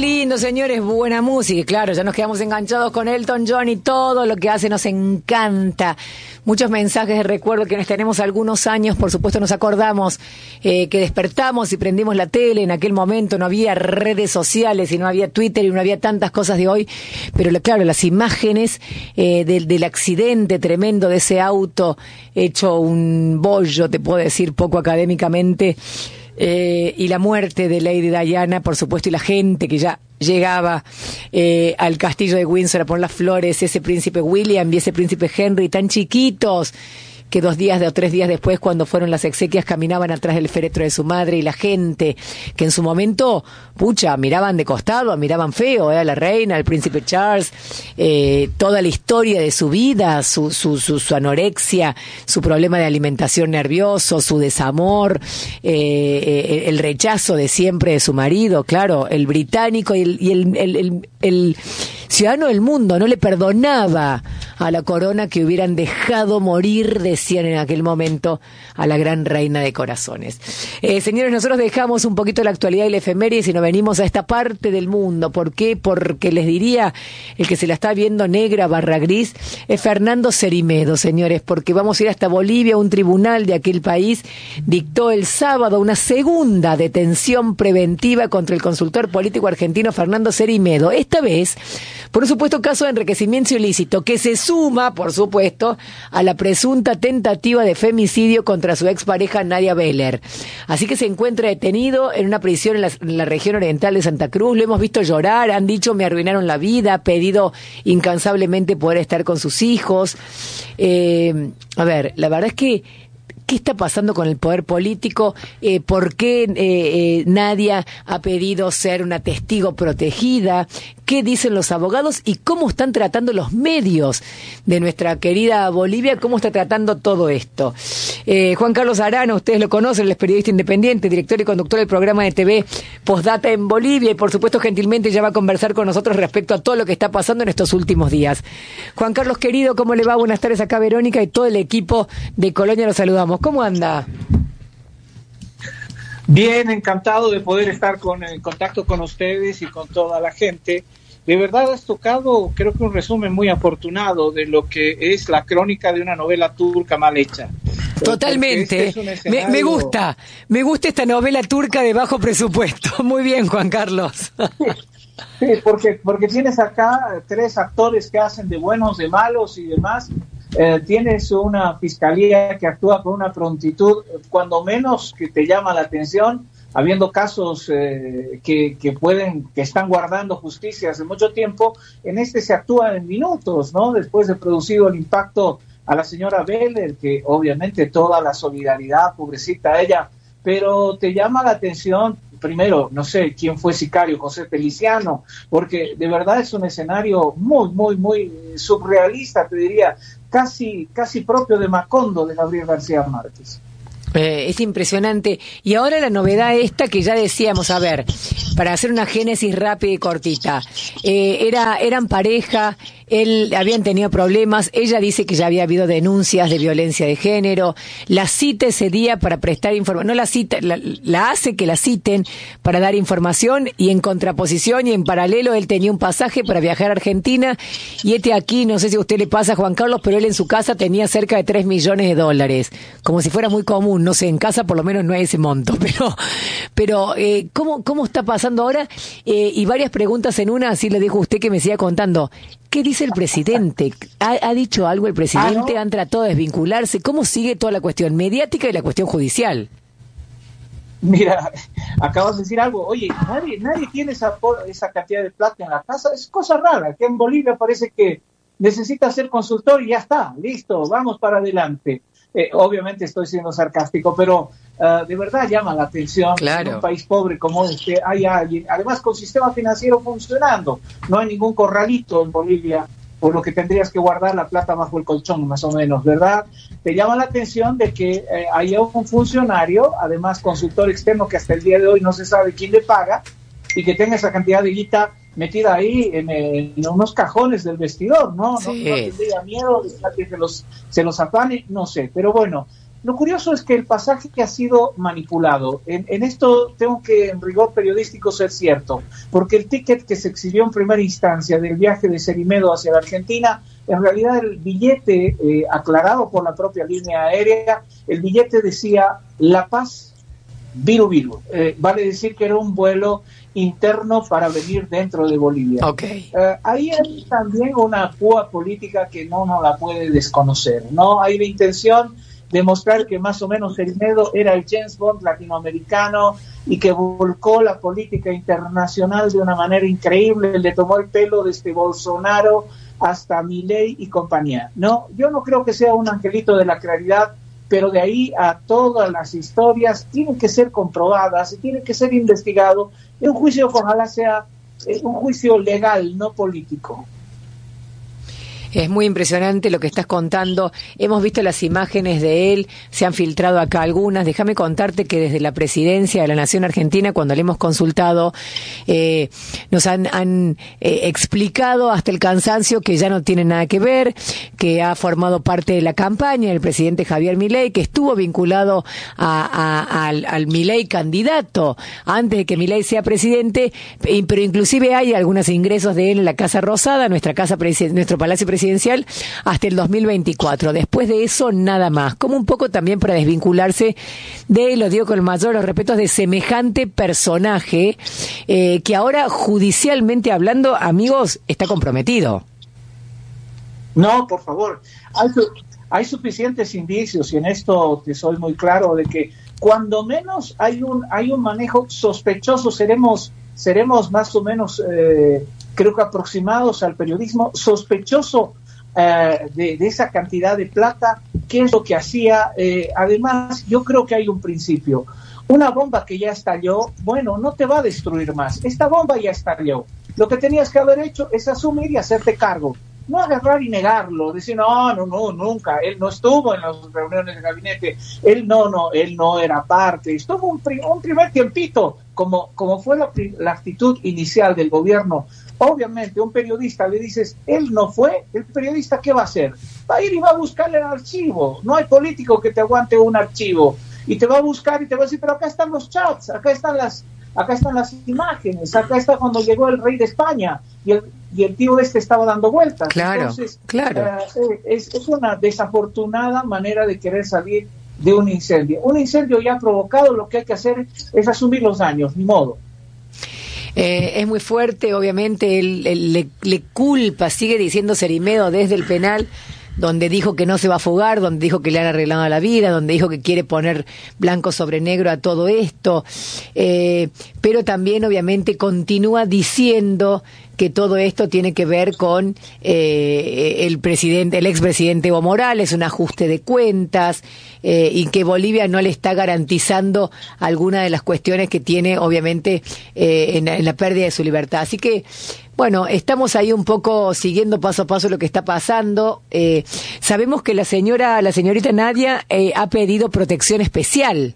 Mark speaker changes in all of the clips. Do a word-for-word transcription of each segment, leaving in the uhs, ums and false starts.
Speaker 1: lindo, señores, buena música. Y claro, ya nos quedamos enganchados con Elton John y todo lo que hace nos encanta. Muchos mensajes de recuerdo que nos tenemos algunos años, por supuesto nos acordamos eh, que despertamos y prendimos la tele. En aquel momento no había redes sociales y no había Twitter y no había tantas cosas de hoy. Pero claro, las imágenes eh, del, del accidente tremendo de ese auto hecho un bollo, te puedo decir poco académicamente, Eh, y la muerte de Lady Diana, por supuesto, y la gente que ya llegaba eh, al castillo de Windsor a poner las flores, ese príncipe William y ese príncipe Henry tan chiquitos, que dos días o tres días después, cuando fueron las exequias, caminaban atrás del féretro de su madre, y la gente que en su momento, pucha, miraban de costado, miraban feo, eh, a la reina, al príncipe Charles, eh, toda la historia de su vida, su, su, su, su anorexia, su problema de alimentación nervioso, su desamor, eh, eh, el rechazo de siempre de su marido, claro, el británico y el, y el, el, el, el ciudadano del mundo no le perdonaba a la corona que hubieran dejado morir, decían en aquel momento, a la gran reina de corazones. Eh, señores, nosotros dejamos un poquito la actualidad y la efemérides y nos venimos a esta parte del mundo. ¿Por qué? Porque les diría, el que se la está viendo negra barra gris, es Fernando Cerimedo, señores, porque vamos a ir hasta Bolivia. Un tribunal de aquel país dictó el sábado una segunda detención preventiva contra el consultor político argentino Fernando Cerimedo. Esta vez por un supuesto caso de enriquecimiento ilícito que se suma, por supuesto, a la presunta tentativa de femicidio contra su expareja Nadia Beller. Así que se encuentra detenido en una prisión en la, en la región oriental de Santa Cruz. Lo hemos visto llorar, han dicho me arruinaron la vida, ha pedido incansablemente poder estar con sus hijos. Eh, a ver, la verdad es que ¿qué está pasando con el poder político? Eh, ¿Por qué eh, eh, Nadia ha pedido ser una testigo protegida? ¿Qué dicen los abogados? ¿Y cómo están tratando los medios de nuestra querida Bolivia? ¿Cómo está tratando todo esto? Eh, Juan Carlos Arana, ustedes lo conocen, él es periodista independiente, director y conductor del programa de T V Postdata en Bolivia, y por supuesto gentilmente ya va a conversar con nosotros respecto a todo lo que está pasando en estos últimos días. Juan Carlos, querido, ¿cómo le va? Buenas tardes, acá Verónica y todo el equipo de Colonia, los saludamos. ¿Cómo anda?
Speaker 2: Bien, encantado de poder estar con, en contacto con ustedes y con toda la gente. De verdad has tocado, creo que un resumen muy afortunado de lo que es la crónica de una novela turca mal hecha.
Speaker 1: Totalmente. Este es escenario... me, me gusta, me gusta esta novela turca de bajo presupuesto. Muy bien, Juan Carlos.
Speaker 2: Sí, porque, porque tienes acá tres actores que hacen de buenos, de malos y demás. Eh, tienes una fiscalía que actúa con una prontitud, cuando menos que te llama la atención, habiendo casos eh, que, que pueden, que están guardando justicia hace mucho tiempo. En este se actúa en minutos, ¿no? Después de producido el impacto a la señora Beller, que obviamente toda la solidaridad, pobrecita ella, pero te llama la atención, primero, no sé quién fue sicario, José Feliciano, porque de verdad es un escenario muy, muy, muy surrealista, te diría, casi, casi propio de Macondo, de Gabriel García Márquez.
Speaker 1: Eh, es impresionante. Y ahora la novedad esta que ya decíamos, a ver, para hacer una génesis rápida y cortita, eh, era, eran pareja, él habían tenido problemas, ella dice que ya había habido denuncias de violencia de género, la cita ese día para prestar información, no la cita, la, la hace que la citen para dar información, y en contraposición y en paralelo él tenía un pasaje para viajar a Argentina, y este aquí, no sé si a usted le pasa, Juan Carlos, pero él en su casa tenía cerca de tres millones de dólares, como si fuera muy común, no sé, en casa por lo menos no hay ese monto, pero, pero eh, ¿cómo, cómo está pasando ahora? Eh, y varias preguntas en una, así le dijo usted que me siga contando. ¿Qué dice el presidente? ¿Ha, ha dicho algo el presidente?
Speaker 2: Ah, ¿no?
Speaker 1: ¿Han tratado de desvincularse? ¿Cómo sigue toda la cuestión mediática y la cuestión judicial?
Speaker 2: Mira, acabas de decir algo. Oye, nadie nadie tiene esa, esa cantidad de plata en la casa. Es cosa rara, que en Bolivia parece que necesita ser consultor y ya está, listo, vamos para adelante. Eh, obviamente estoy siendo sarcástico, pero uh, de verdad llama la atención.
Speaker 1: Claro.
Speaker 2: En un país pobre como este hay alguien, además con sistema financiero funcionando, no hay ningún corralito en Bolivia, por lo que tendrías que guardar la plata bajo el colchón, más o menos, ¿verdad? Te llama la atención de que eh, haya un funcionario, además consultor externo, que hasta el día de hoy no se sabe quién le paga, y que tenga esa cantidad de guita metida ahí en, en unos cajones del vestidor, ¿no?
Speaker 1: Sí.
Speaker 2: No, no tendría miedo de que se los, se los afane, no sé, pero bueno, Lo curioso es que el pasaje que ha sido manipulado, en, en esto tengo que en rigor periodístico ser cierto, porque el ticket que se exhibió en primera instancia del viaje de Cerimedo hacia la Argentina, en realidad el billete eh, aclarado por la propia línea aérea, el billete decía La Paz, Viru Viru, eh, vale decir que era un vuelo interno para venir dentro de Bolivia.
Speaker 1: Okay.
Speaker 2: Eh, ahí hay también una púa política que no nos la puede desconocer, ¿no? Hay la intención de mostrar que más o menos Cerimedo era el James Bond latinoamericano y que volcó la política internacional de una manera increíble, le tomó el pelo desde Bolsonaro hasta Milei y compañía. No, yo no creo que sea un angelito de la claridad, pero de ahí a todas las historias tienen que ser comprobadas y tienen que ser investigados en un juicio que ojalá sea eh, un juicio legal, no político.
Speaker 1: Es muy impresionante lo que estás contando. Hemos visto las imágenes de él, se han filtrado acá algunas. Déjame contarte que desde la Presidencia de la Nación Argentina, cuando le hemos consultado, eh, nos han, han eh, explicado hasta el cansancio que ya no tiene nada que ver, que ha formado parte de la campaña del presidente Javier Milei, que estuvo vinculado a, a, al, al Milei candidato antes de que Milei sea presidente, pero inclusive hay algunos ingresos de él en la Casa Rosada, nuestra casa presi- nuestro Palacio Presidencial, hasta el dos mil veinticuatro. Después de eso, nada más. Como un poco también para desvincularse de, lo digo con el mayor de los respetos, de semejante personaje eh, que ahora, judicialmente hablando, amigos, está comprometido.
Speaker 2: No, por favor. Hay, hay suficientes indicios, y en esto te soy muy claro, de que cuando menos hay un, hay un manejo sospechoso, seremos, seremos más o menos... Eh, creo que aproximados al periodismo, sospechoso eh, de, de esa cantidad de plata, qué es lo que hacía. Eh, además, yo creo que hay un principio. Una bomba que ya estalló, bueno, no te va a destruir más. Esta bomba ya estalló. Lo que tenías que haber hecho es asumir y hacerte cargo. No agarrar y negarlo, decir, no, no, no, nunca. Él no estuvo en las reuniones de gabinete. Él no, no, él no era parte. Estuvo un, pri- un primer tiempito, como, como fue la, la actitud inicial del gobierno. Obviamente, un periodista le dices, él no fue, el periodista, ¿qué va a hacer? Va a ir y va a buscar el archivo. No hay político que te aguante un archivo. Y te va a buscar y te va a decir, pero acá están los chats, acá están las, acá están las imágenes, acá está cuando llegó el rey de España y el, y el tío este estaba dando vueltas.
Speaker 1: Claro,
Speaker 2: Entonces,
Speaker 1: claro.
Speaker 2: Eh, es, es una desafortunada manera de querer salir de un incendio. Un incendio ya provocado, lo que hay que hacer es asumir los daños, ni modo.
Speaker 1: Eh, es muy fuerte, obviamente, él, él le, le culpa, sigue diciendo Cerimedo desde el penal, donde dijo que no se va a fugar, donde dijo que le han arreglado la vida, donde dijo que quiere poner blanco sobre negro a todo esto, eh, pero también obviamente continúa diciendo que todo esto tiene que ver con eh, el presidente, el expresidente Evo Morales, un ajuste de cuentas, eh, y que Bolivia no le está garantizando alguna de las cuestiones que tiene, obviamente, eh, en, en la pérdida de su libertad. Así que, bueno, estamos ahí un poco siguiendo paso a paso lo que está pasando. Eh, sabemos que la señora, la señorita Nadia eh, ha pedido protección especial.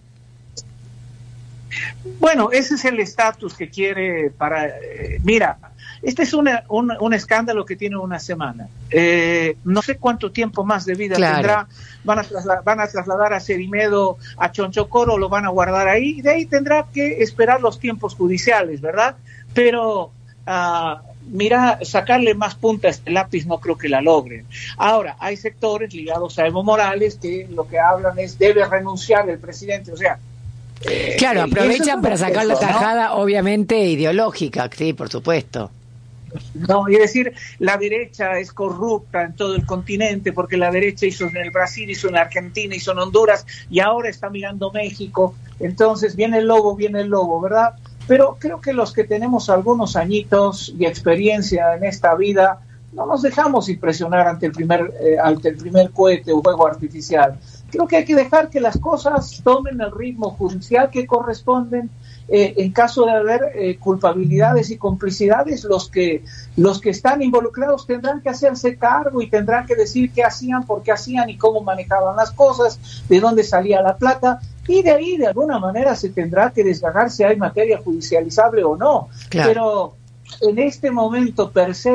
Speaker 2: Bueno, ese es el estatus que quiere para... Eh, mira, este es una, un, un escándalo que tiene una semana. Eh, no sé cuánto tiempo más de vida claro. tendrá. Van a, trasla- van a trasladar a Cerimedo a Chonchocoro, lo van a guardar ahí, y de ahí tendrá que esperar los tiempos judiciales, ¿verdad? Pero... Uh, mira, sacarle más punta a este lápiz no creo que la logren. Ahora, hay sectores ligados a Evo Morales que lo que hablan es debe renunciar el presidente, o sea...
Speaker 1: Eh, claro, aprovechan para sacar eso, la tajada, ¿no? Obviamente ideológica, sí, por supuesto.
Speaker 2: No, y decir, la derecha es corrupta en todo el continente, porque la derecha hizo en el Brasil, hizo en Argentina, hizo en Honduras, y ahora está mirando México, entonces viene el lobo, viene el lobo, ¿verdad? Pero creo que los que tenemos algunos añitos y experiencia en esta vida no nos dejamos impresionar ante el primer eh, ante el primer cohete o fuego artificial. Creo que hay que dejar que las cosas tomen el ritmo judicial que corresponden. Eh, en caso de haber eh, culpabilidades y complicidades, los que los que están involucrados tendrán que hacerse cargo y tendrán que decir qué hacían, por qué hacían y cómo manejaban las cosas, de dónde salía la plata. Y de ahí, de alguna manera, se tendrá que desgarrar si hay materia judicializable o no. Claro. Pero en este momento, per se,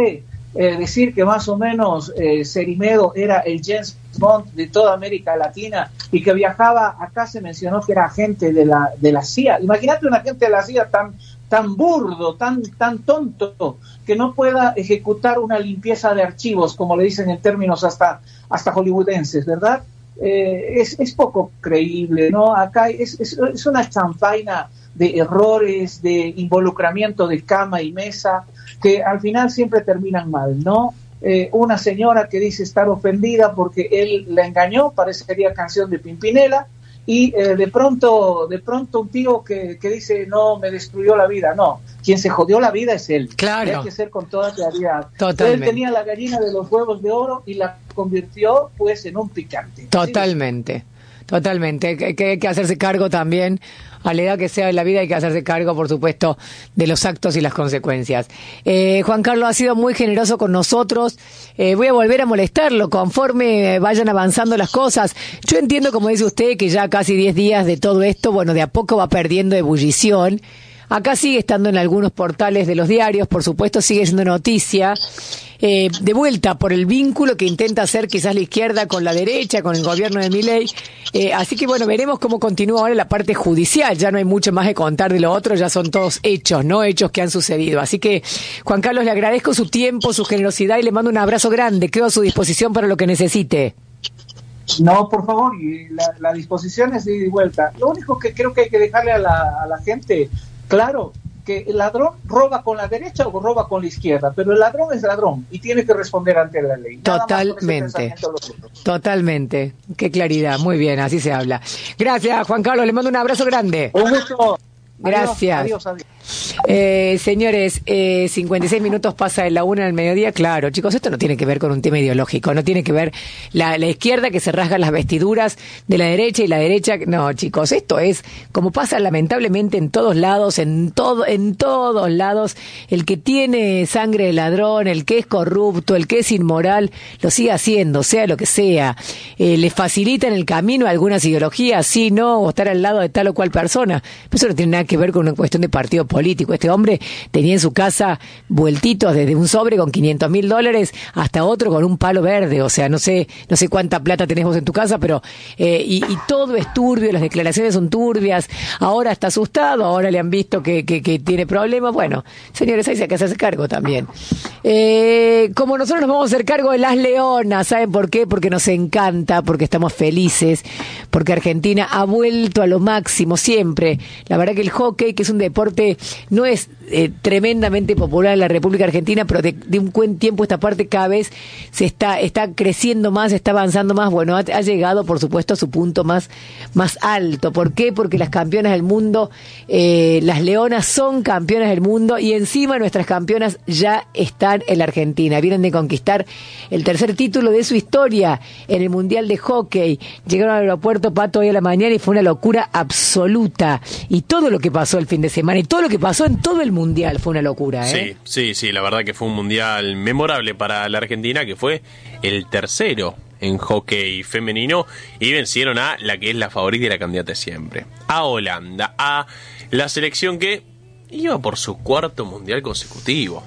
Speaker 2: eh, decir que más o menos eh, Cerimedo era el James Bond de toda América Latina y que viajaba, acá se mencionó que era agente de la, de la C I A. Imagínate un agente de la C I A tan, tan burdo, tan, tan tonto, que no pueda ejecutar una limpieza de archivos, como le dicen en términos hasta, hasta hollywoodenses, ¿verdad? Eh, es, es poco creíble, ¿no? Acá es, es, es una chanfaina de errores, de involucramiento de cama y mesa, que al final siempre terminan mal, ¿no? Eh, una señora que dice estar ofendida porque él la engañó, parecería canción de Pimpinela, y eh, de pronto de pronto un tío que, que dice, no, me destruyó la vida. No, quien se jodió la vida es él.
Speaker 1: Claro.
Speaker 2: Y hay que ser con toda claridad.
Speaker 1: Totalmente.
Speaker 2: Él tenía la gallina de los huevos de oro y la convirtió pues en un picante.
Speaker 1: Totalmente, ¿sí? Totalmente. Que, que hay que hacerse cargo también, a la edad que sea de la vida hay que hacerse cargo, por supuesto, de los actos y las consecuencias. Eh, Juan Carlos ha sido muy generoso con nosotros. Eh, voy a volver a molestarlo conforme vayan avanzando las cosas. Yo entiendo, como dice usted, que ya casi diez días de todo esto, bueno, de a poco va perdiendo ebullición. Acá sigue estando en algunos portales de los diarios, por supuesto, sigue siendo noticia. Eh, de vuelta por el vínculo que intenta hacer quizás la izquierda con la derecha, con el gobierno de Milei. Eh, así que bueno, veremos cómo continúa ahora la parte judicial. Ya no hay mucho más que contar de lo otro, ya son todos hechos, ¿no? Hechos que han sucedido. Así que, Juan Carlos, le agradezco su tiempo, su generosidad y le mando un abrazo grande. Quedo a su disposición para lo que necesite.
Speaker 2: No, por favor, y la, la disposición es de ida y vuelta. Lo único que creo que hay que dejarle a la, a la gente claro, que el ladrón roba con la derecha o roba con la izquierda, pero el ladrón es ladrón y tiene que responder ante la ley.
Speaker 1: Totalmente, totalmente. Qué claridad, muy bien, así se habla. Gracias, Juan Carlos, le mando un abrazo grande.
Speaker 2: Un gusto.
Speaker 1: Gracias.
Speaker 2: Adiós, adiós, adiós.
Speaker 1: Eh, señores, eh, cincuenta y seis minutos pasa de la una al mediodía. Claro, chicos, esto no tiene que ver con un tema ideológico, no tiene que ver la, la izquierda que se rasga las vestiduras de la derecha y la derecha. No, chicos, esto es como pasa lamentablemente en todos lados, en todo, en todos lados. El que tiene sangre de ladrón, el que es corrupto, el que es inmoral, lo sigue haciendo, sea lo que sea. Eh, le facilitan el camino a algunas ideologías, sí, no, o estar al lado de tal o cual persona. Pero eso no tiene nada que ver con una cuestión de partido político. Este hombre tenía en su casa vueltitos desde un sobre con quinientos mil dólares hasta otro con un palo verde. O sea, no sé no sé cuánta plata tenés vos en tu casa, pero eh, y, y todo es turbio, las declaraciones son turbias. Ahora está asustado, ahora le han visto que, que, que tiene problemas. Bueno, señores, ahí se hay que hacerse cargo también. Eh, como nosotros nos vamos a hacer cargo de las leonas, ¿saben por qué? Porque nos encanta, porque estamos felices, porque Argentina ha vuelto a lo máximo siempre. La verdad que el hockey, que es un deporte, no es eh, tremendamente popular en la República Argentina, pero de, de un buen tiempo esta parte cada vez se está está creciendo más, está avanzando más. Bueno, ha, ha llegado, por supuesto, a su punto más, más alto. ¿Por qué? Porque las campeonas del mundo, eh, las leonas son campeonas del mundo y encima nuestras campeonas ya están en la Argentina. Vienen de conquistar el tercer título de su historia en el Mundial de Hockey. Llegaron al aeropuerto, Pato, hoy a la mañana y fue una locura absoluta. Y todo lo que pasó el fin de semana y todo lo que pasó en todo el Mundial fue una locura, ¿eh?
Speaker 3: Sí, sí, sí, la verdad que fue un Mundial memorable para la Argentina, que fue el tercero en hockey femenino y vencieron a la que es la favorita y la candidata de siempre, a Holanda, a la selección que iba por su cuarto Mundial consecutivo.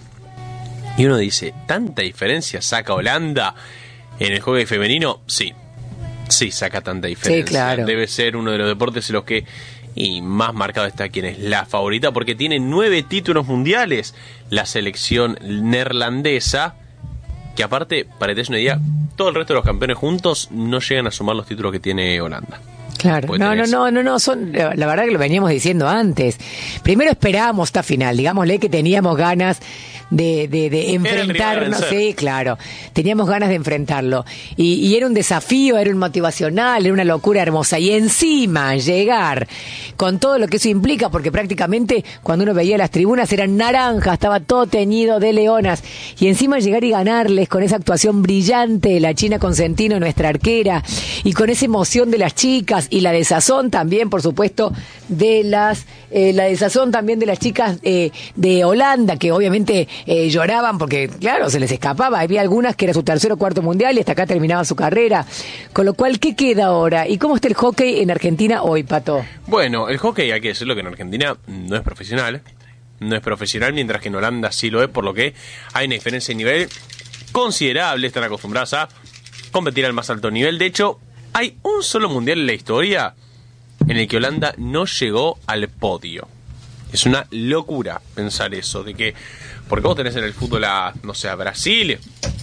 Speaker 3: Y uno dice, ¿tanta diferencia saca Holanda en el hockey femenino? Sí, sí saca tanta diferencia.
Speaker 1: Sí, claro.
Speaker 3: Debe ser uno de los deportes en los que y más marcado está quien es la favorita, porque tiene nueve títulos mundiales la selección neerlandesa, que aparte, para que te des una idea, todo el resto de los campeones juntos no llegan a sumar los títulos que tiene Holanda.
Speaker 1: Claro, no, no, no, no, no, son, la verdad que lo veníamos diciendo antes. Primero esperábamos esta final, digámosle que teníamos ganas de, de, de enfrentarnos, sí, claro, teníamos ganas de enfrentarlo. Y, y era un desafío, era un motivacional, era una locura hermosa. Y encima llegar con todo lo que eso implica, porque prácticamente cuando uno veía las tribunas eran naranjas, estaba todo teñido de leonas. Y encima llegar y ganarles con esa actuación brillante de la China Consentino, nuestra arquera, y con esa emoción de las chicas, y la desazón también, por supuesto, de las eh, la desazón también de las chicas eh, de Holanda, que obviamente eh, lloraban porque, claro, se les escapaba. Había algunas que era su tercer o cuarto mundial y hasta acá terminaba su carrera. Con lo cual, ¿qué queda ahora? ¿Y cómo está el hockey en Argentina hoy, Pato?
Speaker 3: Bueno, el hockey, hay que decirlo que en Argentina no es profesional, no es profesional, mientras que en Holanda sí lo es, por lo que hay una diferencia de nivel considerable. Están acostumbrados a competir al más alto nivel. De hecho, hay un solo mundial en la historia en el que Holanda no llegó al podio. Es una locura pensar eso, de que, porque vos tenés en el fútbol a, no sé, a Brasil,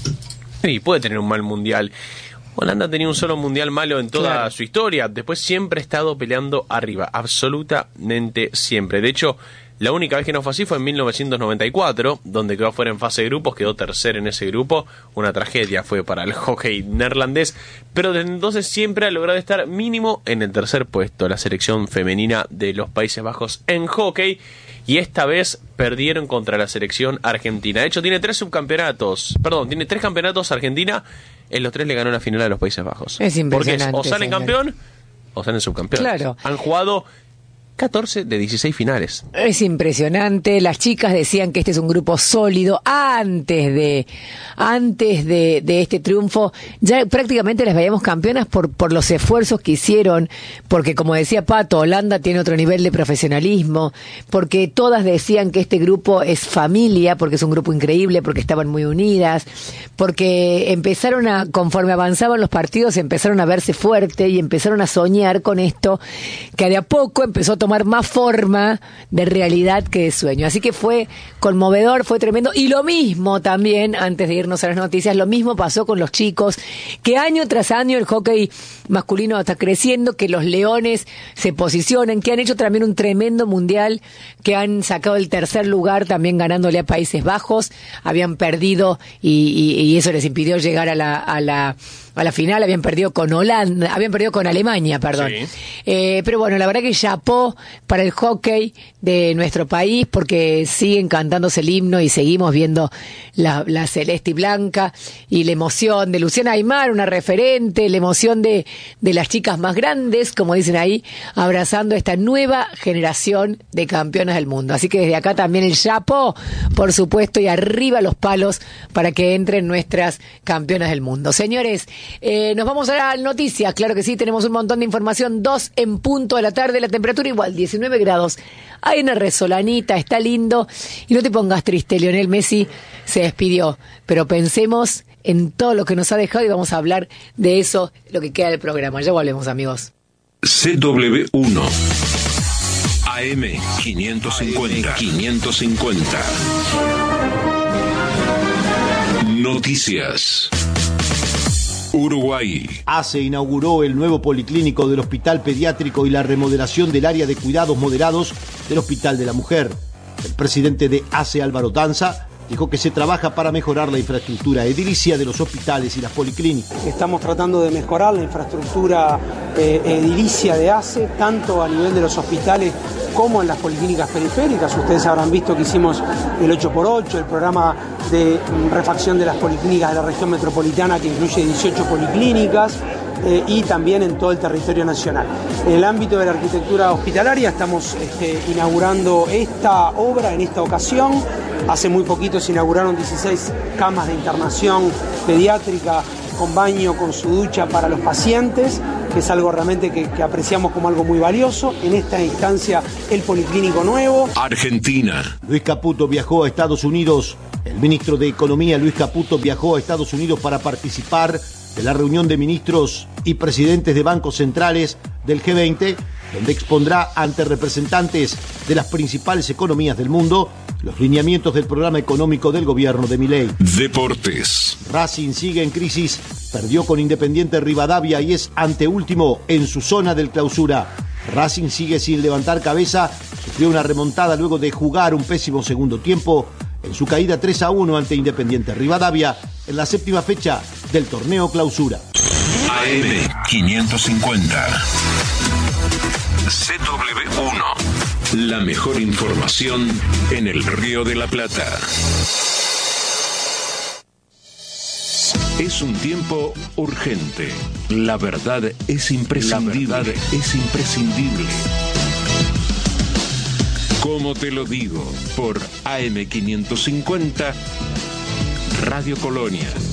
Speaker 3: y puede tener un mal mundial. Holanda tenía un solo mundial malo en toda claro. su historia. Después siempre ha estado peleando arriba, absolutamente siempre. De hecho, la única vez que no fue así fue en mil novecientos noventa y cuatro, donde quedó fuera en fase de grupos, quedó tercero en ese grupo. Una tragedia fue para el hockey neerlandés, pero desde entonces siempre ha logrado estar mínimo en el tercer puesto, la selección femenina de los Países Bajos en hockey. Y esta vez perdieron contra la selección argentina. De hecho, tiene tres subcampeonatos, perdón, tiene tres campeonatos Argentina. En los tres le ganó la final a los Países Bajos.
Speaker 1: Es impresionante.
Speaker 3: Porque es, o salen señor. campeón o salen subcampeones.
Speaker 1: Claro.
Speaker 3: Han jugado catorce de dieciséis finales.
Speaker 1: Es impresionante. Las chicas decían que este es un grupo sólido. Antes de antes de, de este triunfo, ya prácticamente las veíamos campeonas por, por los esfuerzos que hicieron, porque como decía Pato, Holanda tiene otro nivel de profesionalismo, porque todas decían que este grupo es familia, porque es un grupo increíble, porque estaban muy unidas, porque empezaron a, conforme avanzaban los partidos, empezaron a verse fuerte y empezaron a soñar con esto, que de a poco empezó a tomar más forma de realidad que de sueño. Así que fue conmovedor, fue tremendo. Y lo mismo también, antes de irnos a las noticias, lo mismo pasó con los chicos, que año tras año el hockey masculino está creciendo, que los leones se posicionan, que han hecho también un tremendo mundial, que han sacado el tercer lugar también ganándole a Países Bajos, habían perdido y, y, y eso les impidió llegar a la, a la a la final, habían perdido con Holanda, habían perdido con Alemania, perdón. Sí. Eh, pero bueno, la verdad que chapó para el hockey de nuestro país, porque siguen cantándose el himno y seguimos viendo la, la celeste y blanca, y la emoción de Luciana Aymar, una referente, la emoción de, de las chicas más grandes, como dicen ahí, abrazando esta nueva generación de campeonas del mundo. Así que desde acá también el chapó, por supuesto, y arriba los palos para que entren nuestras campeonas del mundo. Señores, Eh, nos vamos a las noticias, claro que sí, tenemos un montón de información. Dos en punto de la tarde, la temperatura igual, diecinueve grados. Hay una resolanita, está lindo. Y no te pongas triste, Lionel Messi se despidió. Pero pensemos en todo lo que nos ha dejado y vamos a hablar de eso, lo que queda del programa. Ya volvemos, amigos.
Speaker 4: C W uno A M quinientos cincuenta. quinientos cincuenta. Noticias. Uruguay.
Speaker 5: ACE inauguró el nuevo policlínico del Hospital Pediátrico y la remodelación del área de cuidados moderados del Hospital de la Mujer. El presidente de ACE, Álvaro Danza, dijo que se trabaja para mejorar la infraestructura edilicia de los hospitales y las policlínicas.
Speaker 6: Estamos tratando de mejorar la infraestructura eh, edilicia de ACE, tanto a nivel de los hospitales como en las policlínicas periféricas. Ustedes habrán visto que hicimos el ocho por ocho, el programa de refacción de las policlínicas de la región metropolitana, que incluye dieciocho policlínicas, eh, y también en todo el territorio nacional. En el ámbito de la arquitectura hospitalaria estamos este, inaugurando esta obra en esta ocasión. Hace muy poquito se inauguraron dieciséis camas de internación pediátrica con baño, con su ducha para los pacientes, que es algo realmente que, que apreciamos como algo muy valioso. En esta instancia, el policlínico nuevo.
Speaker 4: Argentina.
Speaker 5: Luis Caputo viajó a Estados Unidos. El ministro de Economía, Luis Caputo, viajó a Estados Unidos para participar de la reunión de ministros y presidentes de bancos centrales del G veinte, donde expondrá ante representantes de las principales economías del mundo los lineamientos del programa económico del gobierno de Milei.
Speaker 4: Deportes.
Speaker 5: Racing sigue en crisis, perdió con Independiente Rivadavia y es anteúltimo en su zona del clausura. Racing sigue sin levantar cabeza, sufrió una remontada luego de jugar un pésimo segundo tiempo en su caída tres a uno ante Independiente Rivadavia en la séptima fecha del torneo clausura.
Speaker 4: A M quinientos cincuenta. C W uno. La mejor información en el Río de la Plata. Es un tiempo urgente. La verdad es imprescindible. La verdad es imprescindible. Como te lo digo, por A M quinientos cincuenta, Radio Colonia.